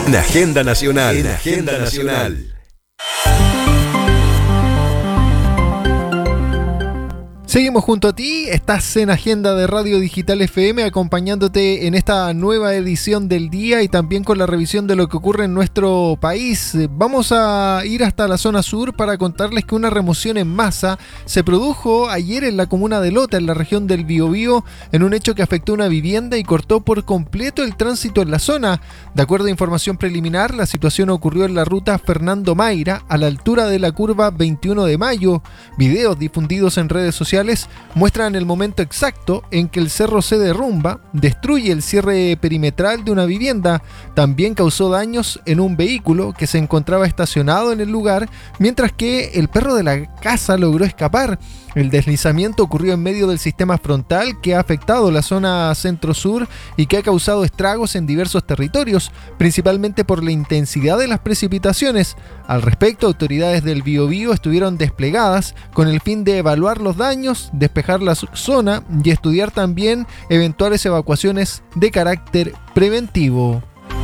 En Agenda Nacional. En Agenda Nacional. Seguimos junto a ti, estás en Agenda de Radio Digital FM acompañándote en esta nueva edición del día y también con la revisión de lo que ocurre en nuestro país. Vamos a ir hasta la zona sur para contarles que una remoción en masa se produjo ayer en la comuna de Lota, en la región del Biobío, en un hecho que afectó una vivienda y cortó por completo el tránsito en la zona. De acuerdo a información preliminar, la situación ocurrió en la ruta Fernando Mayra, a la altura de la curva 21 de mayo. Videos difundidos en redes sociales muestran el momento exacto en que el cerro se derrumba, destruye el cierre perimetral de una vivienda, también causó daños en un vehículo que se encontraba estacionado en el lugar, mientras que el perro de la casa logró escapar. El deslizamiento ocurrió en medio del sistema frontal que ha afectado la zona centro-sur y que ha causado estragos en diversos territorios, principalmente por la intensidad de las precipitaciones. Al respecto, autoridades del Biobío estuvieron desplegadas con el fin de evaluar los daños, despejar la zona y estudiar también eventuales evacuaciones de carácter preventivo.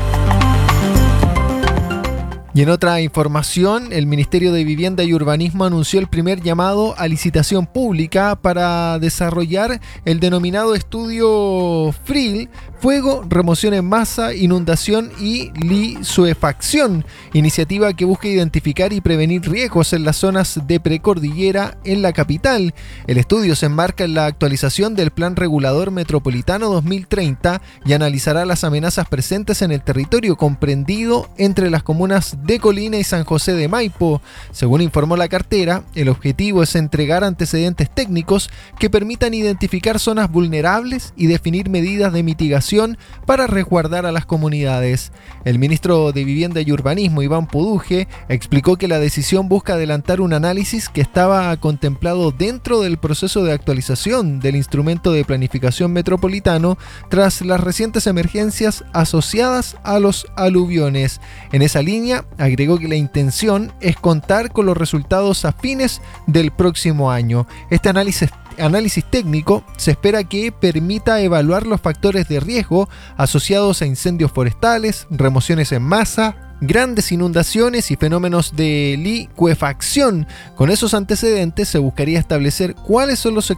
Y en otra información, el Ministerio de Vivienda y Urbanismo anunció el primer llamado a licitación pública para desarrollar el denominado estudio FRIL, Fuego, Remoción en Masa, Inundación y Licuefacción, iniciativa que busca identificar y prevenir riesgos en las zonas de precordillera en la capital. El estudio se enmarca en la actualización del Plan Regulador Metropolitano 2030 y analizará las amenazas presentes en el territorio comprendido entre las comunas de Colina y San José de Maipo. Según informó la cartera, el objetivo es entregar antecedentes técnicos que permitan identificar zonas vulnerables y definir medidas de mitigación para resguardar a las comunidades. El ministro de Vivienda y Urbanismo, Iván Puduje, explicó que la decisión busca adelantar un análisis que estaba contemplado dentro del proceso de actualización del instrumento de planificación metropolitano tras las recientes emergencias asociadas a los aluviones. En esa línea, agregó que la intención es contar con los resultados a fines del próximo año. Este análisis técnico se espera que permita evaluar los factores de riesgo asociados a incendios forestales, remociones en masa, grandes inundaciones y fenómenos de licuefacción. Con esos antecedentes se buscaría establecer cuáles son los